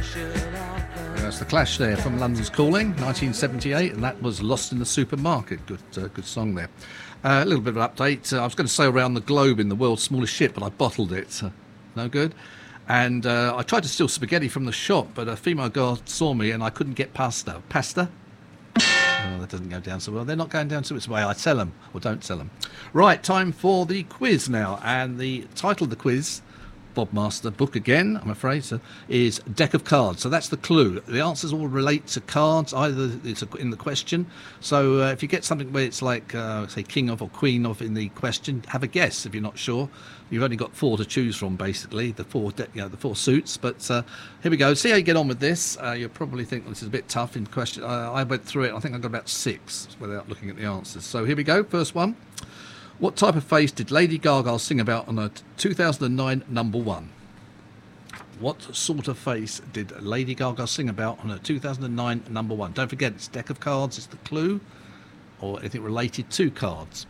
That's the Clash there from London's Calling, 1978, and that was Lost in the Supermarket. Good song there. A little bit of an update. I was going to say around the globe in the world's smallest ship, but I bottled it. No good. And I tried to steal spaghetti from the shop, but a female girl saw me and I couldn't get pasta. Pasta? Oh, that doesn't go down so well. They're not going down so well. I tell them, or don't tell them. Right, time for the quiz now. And the title of the quiz, Bob Master book again, I'm afraid, is Deck of Cards. So that's the clue. The answers all relate to cards, either it's in the question. So if you get something where it's like, say, King of or Queen of in the question, have a guess if you're not sure. You've only got 4 to choose from, basically, the four suits. But here we go. See how you get on with this. You'll probably think this is a bit tough in question. I went through it. I think I got about 6 without looking at the answers. So here we go. First one. What type of face did Lady Gaga sing about on her 2009 number 1? What sort of face did Lady Gaga sing about on her 2009 number 1? Don't forget, it's Deck of Cards, it's the clue, or anything related to cards.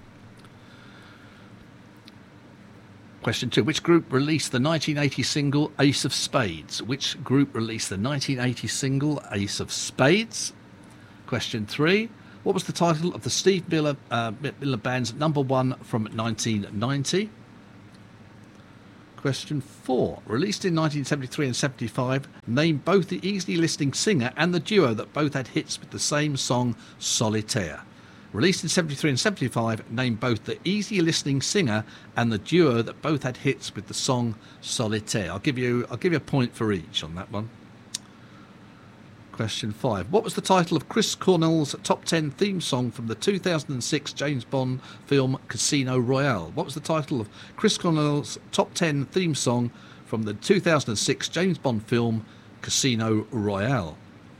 Question 2. Which group released the 1980 single Ace of Spades? Which group released the 1980 single Ace of Spades? Question 3. What was the title of the Steve Miller Band's number 1 from 1990? Question 4. Released in 1973 and 75, name both the easily listening singer and the duo that both had hits with the same song, Solitaire. Released in 73 and 75, name both the easy listening singer and the duo that both had hits with the song, Solitaire. I'll give you a point for each on that one. Question 5. What was the title of Chris Cornell's top 10 theme song from the 2006 James Bond film Casino Royale? What was the title of Chris Cornell's top 10 theme song from the 2006 James Bond film Casino Royale?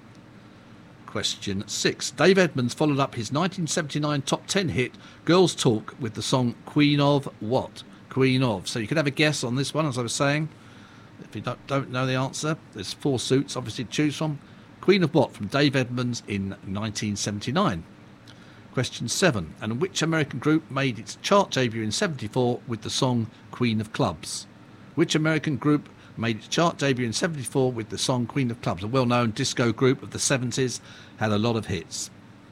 Question 6. Dave Edmunds followed up his 1979 top 10 hit Girls Talk with the song Queen of what? Queen of. So you could have a guess on this one, as I was saying. If you don't know the answer, there's 4 suits obviously to choose from. Queen of what from Dave Edmunds in 1979? Question 7. And which American group made its chart debut in 74 with the song Queen of Clubs? Which American group made its chart debut in 74 with the song Queen of Clubs? A well-known disco group of the 70s, had a lot of hits.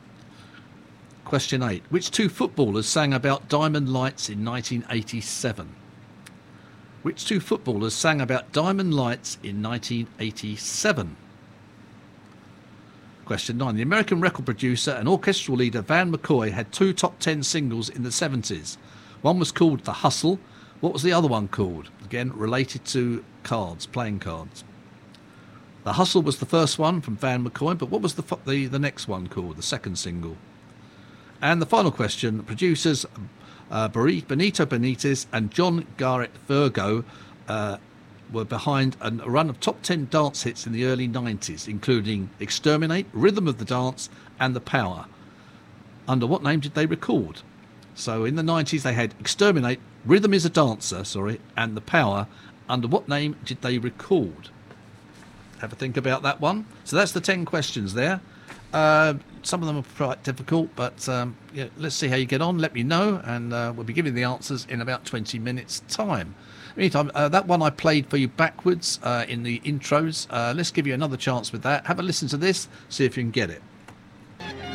Question 8. Which 2 footballers sang about Diamond Lights in 1987? Which 2 footballers sang about Diamond Lights in 1987? Question 9. The American record producer and orchestral leader Van McCoy had 2 top 10 singles in the 70s. One was called The Hustle. What was the other one called? Again, related to cards, playing cards. The Hustle was the first one from Van McCoy, but what was the next one called, the second single? And the final question. Producers Benito Benitez and John Garrett Virgo were behind a run of top 10 dance hits in the early 90s, including Exterminate, Rhythm of the Dance and The Power. Under what name did they record? So in the 90s they had Exterminate, Rhythm is a Dancer, and The Power. Under what name did they record? Have a think about that one. So that's the 10 questions there. Some of them are quite difficult, but let's see how you get on. Let me know, and we'll be giving the answers in about 20 minutes' time. Meantime, that one I played for you backwards in the intros. Let's give you another chance with that. Have a listen to this, see if you can get it.